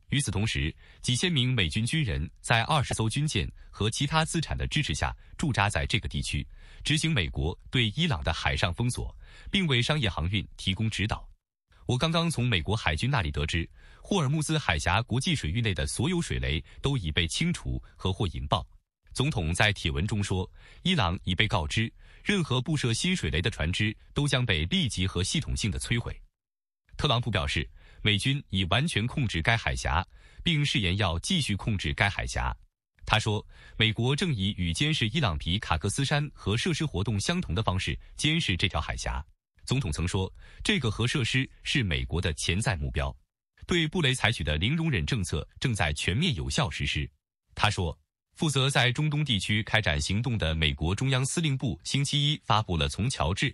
与此同时，几千名美军军人在20艘军舰和其他资产的支持下驻扎在这个地区，执行美国对伊朗的海上封锁，并为商业航运提供指导。我刚刚从美国海军那里得知，霍尔木兹海峡国际水域内的所有水雷都已被清除和或引爆。总统在帖文中说，伊朗已被告知，任何布设新水雷的船只都将被立即和系统性的摧毁。特朗普表示，美军已完全控制该海峡，并誓言要继续控制该海峡。他说，美国正以与监视伊朗皮卡克斯山核设施活动相同的方式监视这条海峡。总统曾说，这个核设施是美国的潜在目标。对布雷采取的零容忍政策正在全面有效实施。他说，负责在中东地区开展行动的美国中央司令部星期一发布了从乔治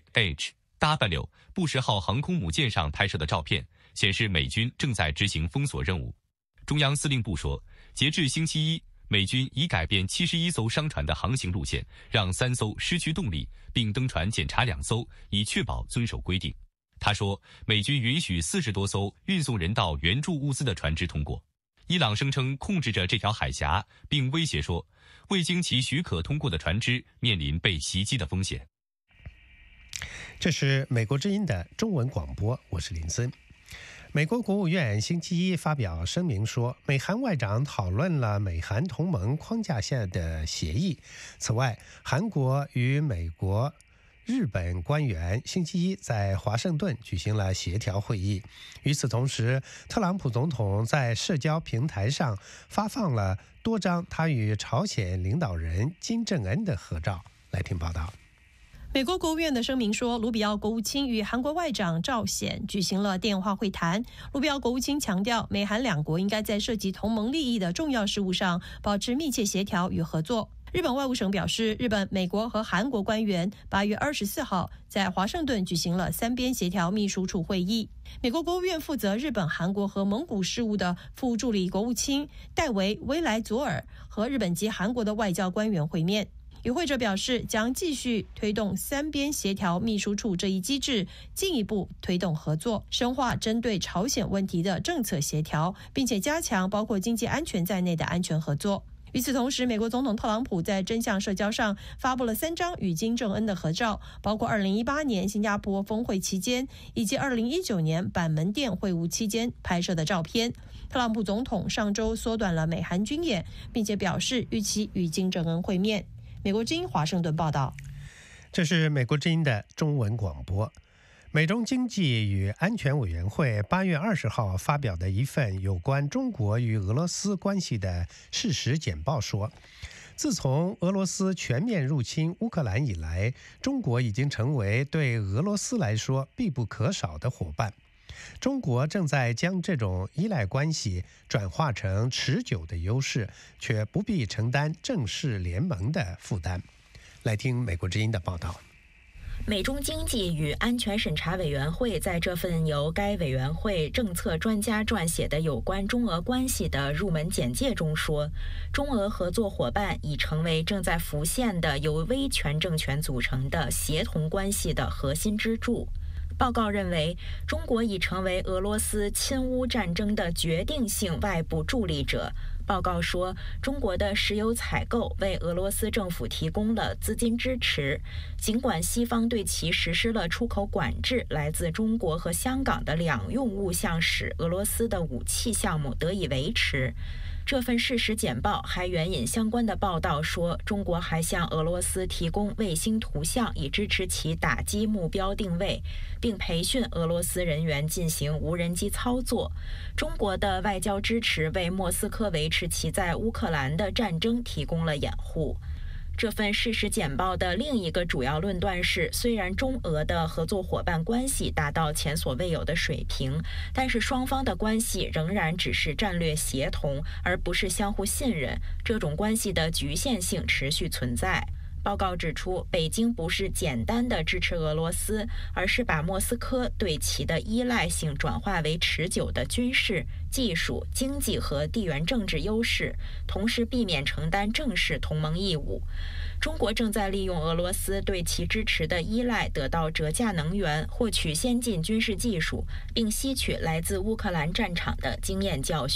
H.W. 布什号航空母舰上拍摄的照片，显示美军正在执行封锁任务。中央司令部说，截至星期一，美军已改变71艘商船的航行路线，让3艘失去动力，并登船检查2艘，以确保遵守规定。他说，美军允许40多艘运送人道援助物资的船只通过。伊朗声称控制着这条海峡，并威胁说，未经其许可通过的船只面临被袭击的风险。 这是美国之音的中文广播，我是林森。美国国务院星期一发表声明说，美韩外长讨论了美韩同盟框架下的协议。此外，韩国与美国、日本官员星期一在华盛顿举行了协调会议。与此同时，特朗普总统在社交平台上发放了多张他与朝鲜领导人金正恩的合照。来听报道。 美国国务院的声明说，卢比奥国务卿与韩国外长赵显举行了电话会谈。卢比奥国务卿强调，美韩两国应该在涉及同盟利益的重要事务上保持密切协调与合作。日本外务省表示，日本、美国和韩国官员8月24号在华盛顿举行了3边协调秘书处会议。美国国务院负责日本、韩国和蒙古事务的副助理国务卿戴维·威莱佐尔和日本及韩国的外交官员会面。与会者表示，将继续推动3边协调秘书处这一机制，进一步推动合作，深化针对朝鲜问题的政策协调，并且加强包括经济安全在内的安全合作。与此同时，美国总统特朗普在真相社交上发布了3张与金正恩的合照，包括2018年新加坡峰会期间以及2019年板门店会晤期间拍摄的照片。特朗普总统上周缩短了美韩军演，并且表示预期与金正恩会面。美国之音华盛顿报道。 这是美国之音的中文广播。美中经济与安全委员会8月20号发表的一份有关中国与俄罗斯关系的事实简报说，自从俄罗斯全面入侵乌克兰以来，中国已经成为对俄罗斯来说必不可少的伙伴。中国正在将这种依赖关系转化成持久的优势，却不必承担正式联盟的负担。来听美国之音的报道。 美中经济与安全审查委员会在这份由该委员会政策专家撰写的有关中俄关系的入门简介中说，中俄合作伙伴已成为正在浮现的由威权政权组成的协同关系的核心支柱。报告认为，中国已成为俄罗斯侵乌战争的决定性外部助力者。报告说，中国的石油采购为俄罗斯政府提供了资金支持，尽管西方对其实施了出口管制，来自中国和香港的两用物项使俄罗斯的武器项目得以维持。这份事实简报还援引相关的报道说，中国还向俄罗斯提供卫星图像，以支持其打击目标定位，并培训俄罗斯人员进行无人机操作。中国的外交支持为莫斯科维持其在乌克兰的战争提供了掩护。这份事实简报的另一个主要论断是，虽然中俄的合作伙伴关系达到前所未有的水平，但是双方的关系仍然只是战略协同，而不是相互信任。这种关系的局限性持续存在。报告指出，北京不是简单的支持俄罗斯，而是把莫斯科对其的依赖性转化为持久的军事、技术、经济和地缘政治优势，同时避免承担正式同盟义务。中国正在利用俄罗斯对其支持的依赖，得到折价能源，获取先进军事技术，并吸取来自乌克兰战场的经验教训。